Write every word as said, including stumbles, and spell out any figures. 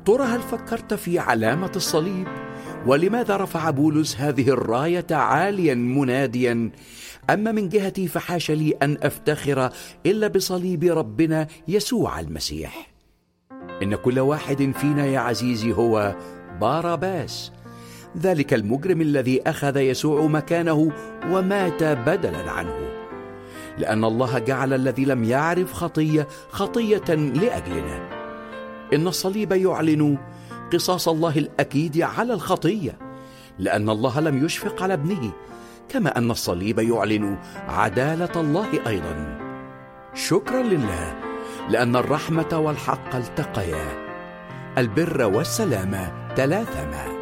ترى هل فكرت في علامة الصليب؟ ولماذا رفع بولس هذه الراية عاليا مناديا: أما من جهتي فحاش لي أن أفتخر إلا بصليب ربنا يسوع المسيح. إن كل واحد فينا يا عزيزي هو باراباس، ذلك المجرم الذي أخذ يسوع مكانه ومات بدلا عنه، لأن الله جعل الذي لم يعرف خطية خطية لأجلنا. إن الصليب يعلن قصاص الله الأكيد على الخطية، لأن الله لم يشفق على ابنه، كما أن الصليب يعلن عدالة الله أيضا. شكرا لله، لأن الرحمة والحق التقيا، البر والسلام تلاثما.